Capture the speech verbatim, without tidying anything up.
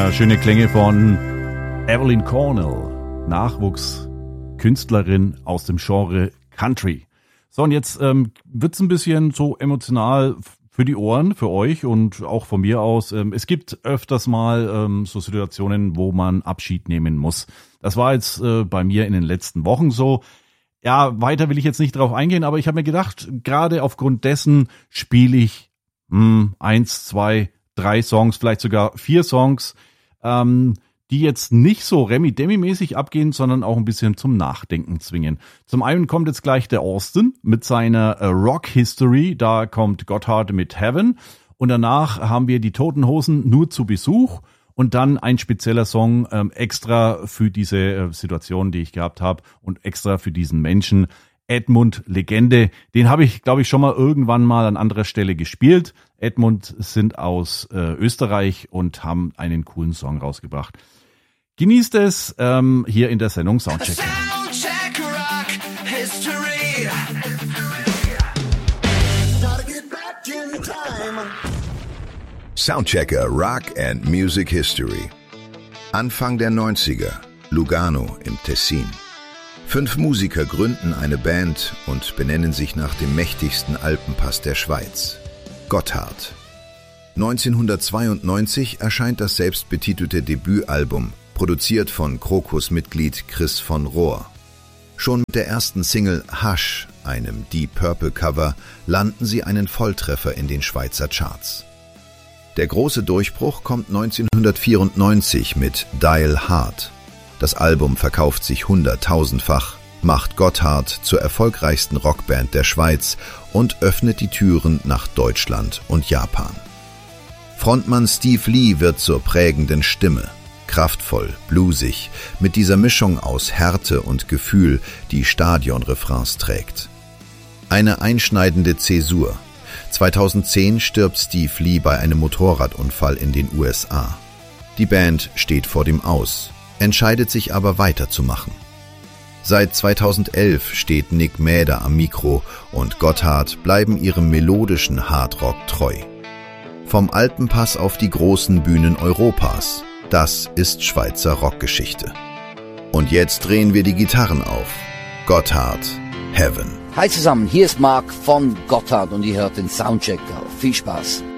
Ja, schöne Klänge von Evelyn Cornell, Nachwuchskünstlerin aus dem Genre Country. So, und jetzt ähm, wird's ein bisschen so emotional für die Ohren, für euch und auch von mir aus. Ähm, es gibt öfters mal ähm, so Situationen, wo man Abschied nehmen muss. Das war jetzt äh, bei mir in den letzten Wochen so. Ja, weiter will ich jetzt nicht drauf eingehen, aber ich habe mir gedacht, gerade aufgrund dessen spiele ich mh, eins, zwei, drei Songs, vielleicht sogar vier Songs, ähm, die jetzt nicht so Remi-Demi-mäßig abgehen, sondern auch ein bisschen zum Nachdenken zwingen. Zum einen kommt jetzt gleich der Austin mit seiner äh, Rock History, da kommt Gotthard mit Heaven und danach haben wir die Toten Hosen nur zu Besuch und dann ein spezieller Song ähm, extra für diese äh, Situation, die ich gehabt habe und extra für diesen Menschen, Edmund Legende. Den habe ich, glaube ich, schon mal irgendwann mal an anderer Stelle gespielt. Edmund sind aus äh, Österreich und haben einen coolen Song rausgebracht. Genießt es ähm, hier in der Sendung Soundcheck. Soundcheck Rock History. Soundchecker Rock and Music History. Anfang der neunziger, Lugano im Tessin. Fünf Musiker gründen eine Band und benennen sich nach dem mächtigsten Alpenpass der Schweiz, Gotthard. neunzehnhundertzweiundneunzig erscheint das selbstbetitelte Debütalbum, produziert von Krokus-Mitglied Chris von Rohr. Schon mit der ersten Single Hush, einem Deep Purple-Cover, landen sie einen Volltreffer in den Schweizer Charts. Der große Durchbruch kommt neunzehnhundertvierundneunzig mit Dial Hard. Das Album verkauft sich hunderttausendfach, macht Gotthard zur erfolgreichsten Rockband der Schweiz und öffnet die Türen nach Deutschland und Japan. Frontmann Steve Lee wird zur prägenden Stimme. Kraftvoll, bluesig, mit dieser Mischung aus Härte und Gefühl, die Stadionrefrains trägt. Eine einschneidende Zäsur. zweitausendzehn stirbt Steve Lee bei einem Motorradunfall in den U S A. Die Band steht vor dem Aus, entscheidet sich aber weiterzumachen. Seit zweitausendelf steht Nick Mäder am Mikro und Gotthard bleiben ihrem melodischen Hardrock treu. Vom Alpenpass auf die großen Bühnen Europas, das ist Schweizer Rockgeschichte. Und jetzt drehen wir die Gitarren auf. Gotthard, Heaven. Hi zusammen, hier ist Marc von Gotthard und ihr hört den Soundchecker. Viel Spaß.